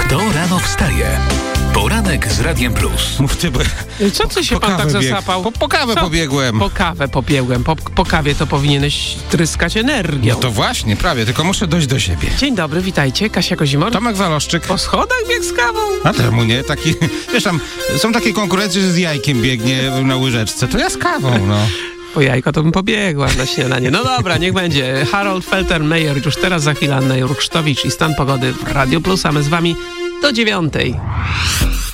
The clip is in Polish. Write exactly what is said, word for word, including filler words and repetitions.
Kto rano wstaje? Poranek z Radiem Plus. Mów ty, bo Co ty się po pan kawę tak bieg- zasapał? Po, po kawę Co? pobiegłem. Po kawę pobiegłem. Po, po kawie to powinieneś tryskać energią. No to właśnie, prawie, tylko muszę dojść do siebie. Dzień dobry, witajcie. Kasia Kozimor. Tomek Waloszczyk. Po schodach bieg z kawą? A temu nie, taki, wiesz tam, są takie konkurencje, że z jajkiem biegnie na łyżeczce, to ja z kawą, no. Po jajko to bym pobiegła na śniadanie. No dobra, niech będzie. Harold Felter-Meyer już teraz, za chwilę Anna Jurksztowicz i stan pogody w Radio Plus, a my z wami do dziewiątej.